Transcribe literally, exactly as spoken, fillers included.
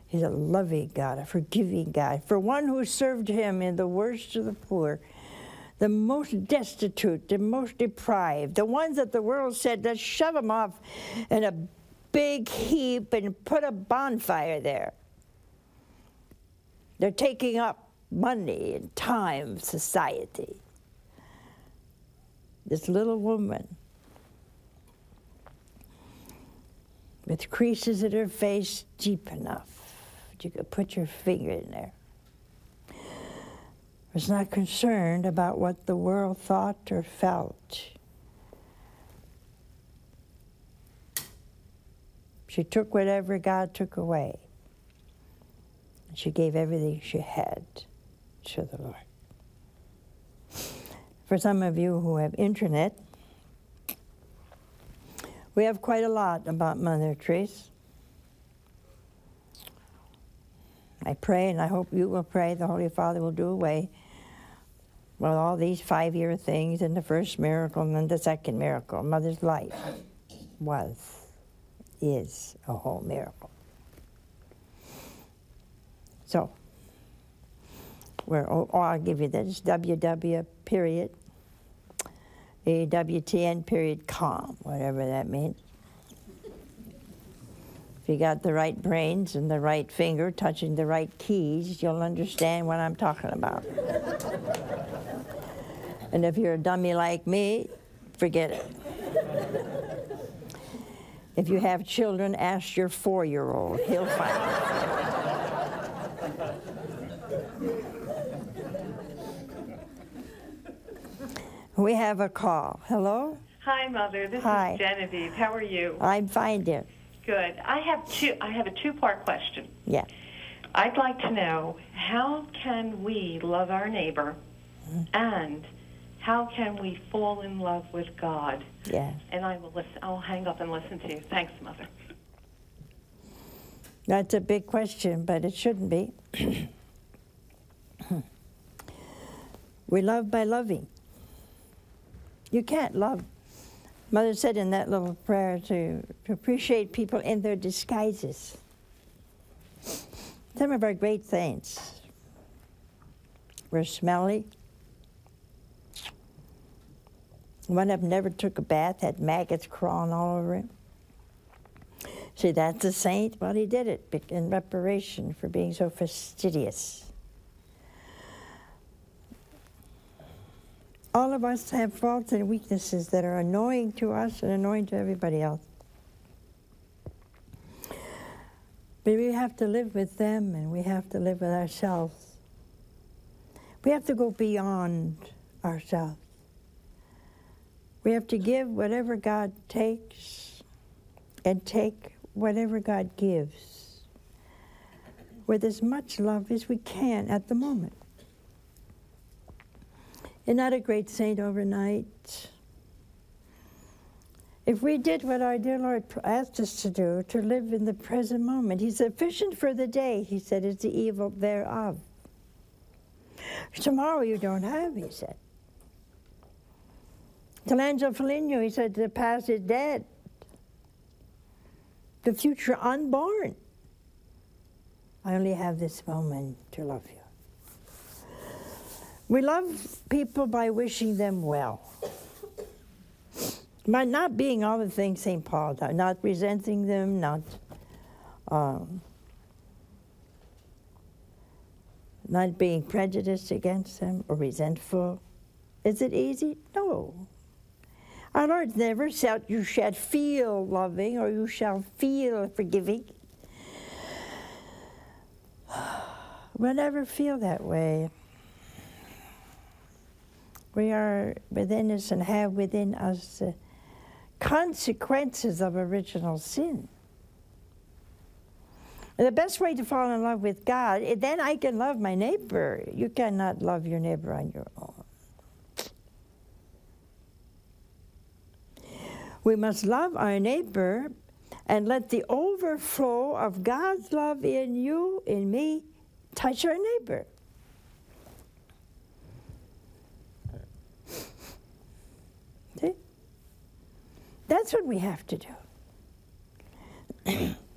He's a loving God, a forgiving God. For one who served him in the worst of the poor, the most destitute, the most deprived, the ones that the world said, let's shove them off in a big heap and put a bonfire there. They're taking up money and time of society. This little woman with creases in her face deep enough that you could put your finger in there, was not concerned about what the world thought or felt. She took whatever God took away. She gave everything she had to the Lord. For some of you who have internet, we have quite a lot about Mother Teresa. I pray, and I hope you will pray, the Holy Father will do away with all these five-year things and the first miracle and then the second miracle. Mother's life was, is a whole miracle. So, we're, oh, I'll give you this, W W period, A W T N period com, whatever that means. If you got the right brains and the right finger touching the right keys, you'll understand what I'm talking about. And if you're a dummy like me, forget it. If you have children, ask your four-year-old. He'll find it. We have a call. Hello? Hi, Mother. This Hi. is Genevieve. How are you? I'm fine, dear. Good. I have two. I have a two-part question. Yeah. I'd like to know, how can we love our neighbor, mm-hmm. and how can we fall in love with God? Yeah. And I will listen. I'll hang up and listen to you. Thanks, Mother. That's a big question, but it shouldn't be. We love by loving. You can't love. Mother said in that little prayer to, to appreciate people in their disguises. Some of our great saints were smelly. One of them never took a bath, had maggots crawling all over him. See, that's a saint. Well, he did it in reparation for being so fastidious. All of us have faults and weaknesses that are annoying to us and annoying to everybody else. But we have to live with them, and we have to live with ourselves. We have to go beyond ourselves. We have to give whatever God takes and take whatever God gives with as much love as we can at the moment. You're not a great saint overnight. If we did what our dear Lord asked us to do, to live in the present moment, He's sufficient for the day, He said, is the evil thereof. Tomorrow you don't have, He said. To Angelo Foligno, He said, the past is dead. The future unborn. I only have this moment to love you. We love people by wishing them well. By not being all the things Saint Paul does, not resenting them, not um, not being prejudiced against them or resentful. Is it easy? No. Our Lord never said you shall feel loving or you shall feel forgiving. We'll never feel that way. We are within us and have within us the consequences of original sin. And the best way to fall in love with God, then I can love my neighbor. You cannot love your neighbor on your own. We must love our neighbor and let the overflow of God's love in you, in me, touch our neighbor. See? That's what we have to do.